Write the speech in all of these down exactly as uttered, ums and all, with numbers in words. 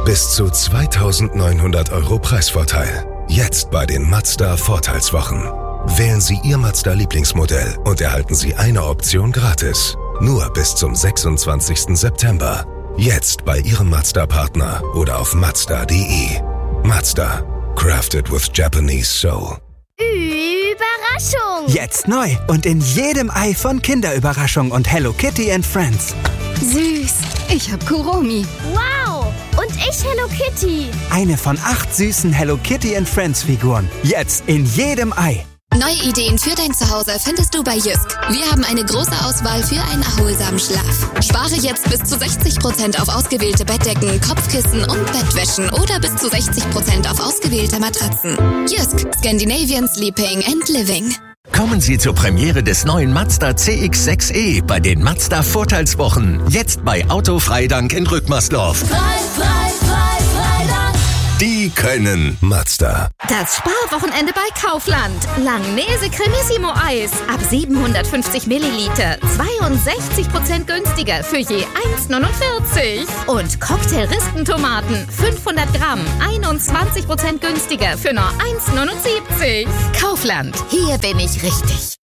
Bis zu zweitausendneunhundert Euro Preisvorteil. Jetzt bei den Mazda Vorteilswochen. Wählen Sie Ihr Mazda-Lieblingsmodell und erhalten Sie eine Option gratis. Nur bis zum sechsundzwanzigsten September. Jetzt bei Ihrem Mazda-Partner oder auf mazda punkt de. Mazda. Crafted with Japanese Soul. Überraschung! Jetzt neu und in jedem Ei von Kinderüberraschung und Hello Kitty and Friends. Süß. Ich hab Kuromi. Wow. Und ich Hello Kitty. Eine von acht süßen Hello Kitty and Friends Figuren. Jetzt in jedem Ei. Neue Ideen für dein Zuhause findest du bei Jysk. Wir haben eine große Auswahl für einen erholsamen Schlaf. Spare jetzt bis zu sechzig Prozent auf ausgewählte Bettdecken, Kopfkissen und Bettwäschen oder bis zu sechzig Prozent auf ausgewählte Matratzen. Jysk, Scandinavian Sleeping and Living. Kommen Sie zur Premiere des neuen Mazda C X sechs E bei den Mazda Vorteilswochen. Jetzt bei Auto Freidank in Rückmersdorf. Frei, frei, frei, Freidank. Die können Mazda. Das Sparwochenende bei Kaufland. Langnese Cremissimo Eis. Ab siebenhundertfünfzig Milliliter. zweiundsechzig Prozent günstiger für je eins neunundvierzig. Und Cocktail-Rispentomaten. fünfhundert Gramm. einundzwanzig Prozent günstiger für nur eins neunundsiebzig. Kaufland. Hier bin ich richtig.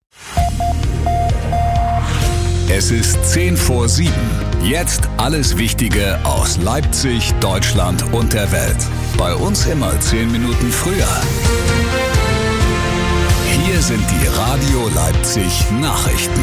Es ist zehn vor sieben. Jetzt alles Wichtige aus Leipzig, Deutschland und der Welt. Bei uns immer zehn Minuten früher. Hier sind die Radio Leipzig Nachrichten.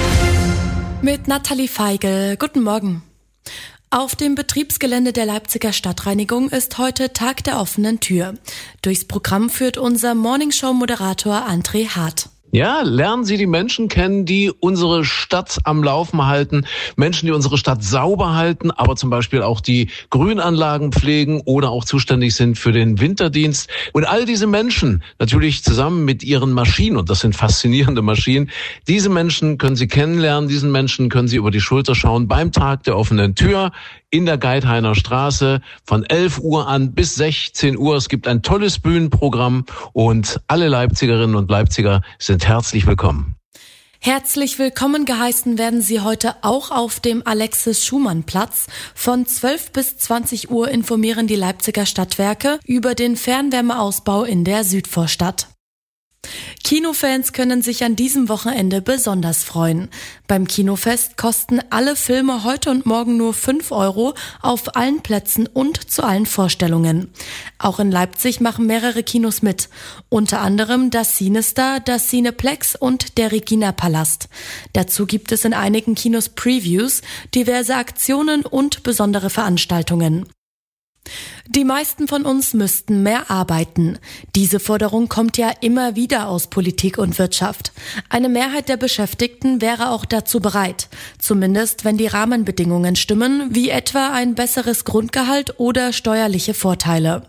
Mit Nathalie Feigl. Guten Morgen. Auf dem Betriebsgelände der Leipziger Stadtreinigung ist heute Tag der offenen Tür. Durchs Programm führt unser Morningshow-Moderator André Hart. Ja, lernen Sie die Menschen kennen, die unsere Stadt am Laufen halten. Menschen, die unsere Stadt sauber halten, aber zum Beispiel auch die Grünanlagen pflegen oder auch zuständig sind für den Winterdienst. Und all diese Menschen, natürlich zusammen mit ihren Maschinen, und das sind faszinierende Maschinen, diese Menschen können Sie kennenlernen, diesen Menschen können Sie über die Schulter schauen beim Tag der offenen Tür in der Geithainer Straße von elf Uhr an bis sechzehn Uhr. Es gibt ein tolles Bühnenprogramm und alle Leipzigerinnen und Leipziger sind herzlich willkommen. Herzlich willkommen geheißen werden Sie heute auch auf dem Alexis-Schumann-Platz. Von zwölf bis zwanzig Uhr informieren die Leipziger Stadtwerke über den Fernwärmeausbau in der Südvorstadt. Kinofans können sich an diesem Wochenende besonders freuen. Beim Kinofest kosten alle Filme heute und morgen nur fünf Euro auf allen Plätzen und zu allen Vorstellungen. Auch in Leipzig machen mehrere Kinos mit. Unter anderem das Cinestar, das Cineplex und der Regina Palast. Dazu gibt es in einigen Kinos Previews, diverse Aktionen und besondere Veranstaltungen. Die meisten von uns müssten mehr arbeiten. Diese Forderung kommt ja immer wieder aus Politik und Wirtschaft. Eine Mehrheit der Beschäftigten wäre auch dazu bereit. Zumindest wenn die Rahmenbedingungen stimmen, wie etwa ein besseres Grundgehalt oder steuerliche Vorteile.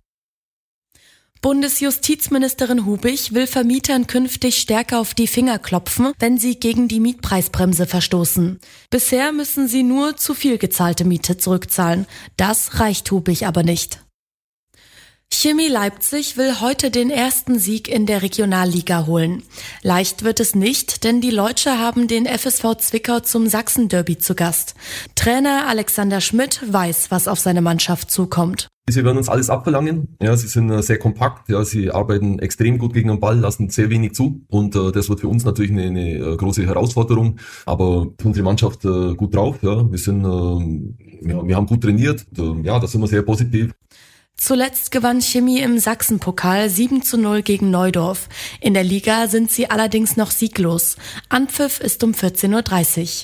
Bundesjustizministerin Hubig will Vermietern künftig stärker auf die Finger klopfen, wenn sie gegen die Mietpreisbremse verstoßen. Bisher müssen sie nur zu viel gezahlte Miete zurückzahlen. Das reicht Hubig aber nicht. Chemie Leipzig will heute den ersten Sieg in der Regionalliga holen. Leicht wird es nicht, denn die Leutscher haben den F S V Zwickau zum Sachsen-Derby zu Gast. Trainer Alexander Schmidt weiß, was auf seine Mannschaft zukommt. Sie werden uns alles abverlangen. Ja, sie sind sehr kompakt. Ja, sie arbeiten extrem gut gegen den Ball, lassen sehr wenig zu. Und äh, das wird für uns natürlich eine, eine große Herausforderung. Aber unsere Mannschaft äh, gut drauf. Ja, wir sind, äh, ja, wir haben gut trainiert. Und, äh, ja, da sind wir sehr positiv. Zuletzt gewann Chemie im Sachsenpokal sieben zu null gegen Neudorf. In der Liga sind sie allerdings noch sieglos. Anpfiff ist um vierzehn Uhr dreißig.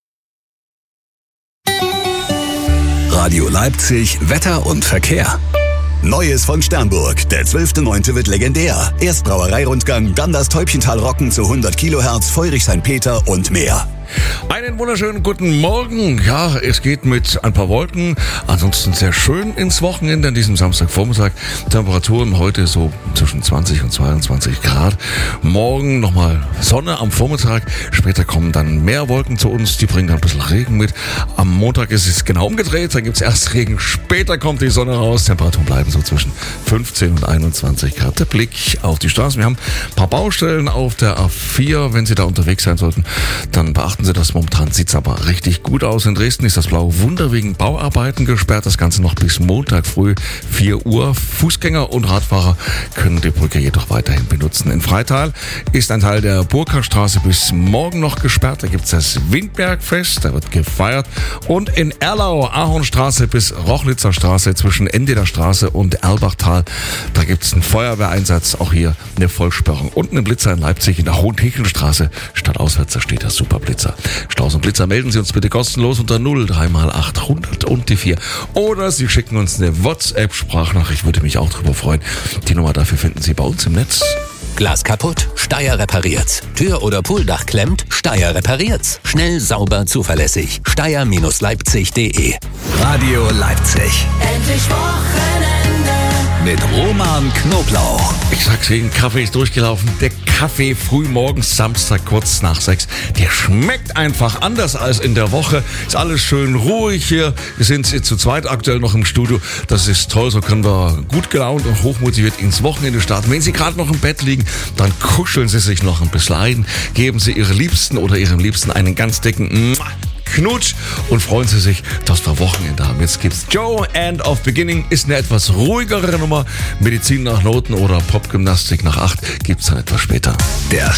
Radio Leipzig, Wetter und Verkehr. Neues von Sternburg. Der zwölfte neunte wird legendär. Erst Brauereirundgang, dann das Täubchental Rocken zu hundert Kilohertz, Feurich-Sankt-Peter und mehr. Einen wunderschönen guten Morgen. Ja, es geht mit ein paar Wolken. Ansonsten sehr schön ins Wochenende an diesem Samstagvormittag. Temperaturen heute so zwischen zwanzig und zweiundzwanzig Grad. Morgen nochmal Sonne am Vormittag. Später kommen dann mehr Wolken zu uns. Die bringen dann ein bisschen Regen mit. Am Montag ist es genau umgedreht. Dann gibt es erst Regen. Später kommt die Sonne raus. Temperaturen bleiben so zwischen fünfzehn und einundzwanzig Grad. Der Blick auf die Straßen. Wir haben ein paar Baustellen auf der A vier. Wenn Sie da unterwegs sein sollten, dann beachten beachten Sie das. Momentan sieht es aber richtig gut aus. In Dresden ist das Blaue Wunder wegen Bauarbeiten gesperrt. Das Ganze noch bis Montag früh vier Uhr. Fußgänger und Radfahrer können die Brücke jedoch weiterhin benutzen. In Freital ist ein Teil der Burgkerstraße bis morgen noch gesperrt. Da gibt es das Windbergfest, da wird gefeiert. Und in Erlau, Ahornstraße bis Rochlitzer Straße zwischen Ende der Straße und Erlbachtal, da gibt es einen Feuerwehreinsatz. Auch hier eine Vollsperrung. Und einen Blitzer in Leipzig in der Hohenhechenstraße. Stadtauswärts, da steht der Superblitzer. Staus und Blitzer, melden Sie uns bitte kostenlos unter null drei mal achthundert und die vier. Oder Sie schicken uns eine WhatsApp-Sprachnachricht. Würde mich auch drüber freuen. Die Nummer dafür finden Sie bei uns im Netz. Glas kaputt? Steyr repariert's. Tür- oder Pooldach klemmt? Steyr repariert's. Schnell, sauber, zuverlässig. Steyr Leipzig punkt de. Radio Leipzig. Endlich Wochenende. Mit Roman Knoblauch. Ich sag's wegen Kaffee ist durchgelaufen. Der Kaffee früh morgens, Samstag kurz nach sechs. Der schmeckt einfach anders als in der Woche. Ist alles schön ruhig hier. Wir sind zu zweit aktuell noch im Studio. Das ist toll. So können wir gut gelaunt und hochmotiviert ins Wochenende starten. Wenn Sie gerade noch im Bett liegen, dann kuscheln Sie sich noch ein bisschen ein. Geben Sie Ihre Liebsten oder Ihrem Liebsten einen ganz dicken Knutsch und freuen Sie sich, dass wir Wochenende haben. Jetzt gibt's Joe and of Beginning, ist eine etwas ruhigere Nummer. Medizin nach Noten oder Popgymnastik nach acht gibt's dann etwas später. Der